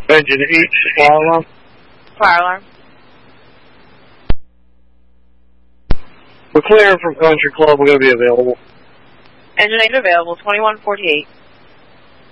Engine 8, fire alarm. Fire alarm. We're clearing from Country Club. We're going to be available. Engine 8 available, 2148.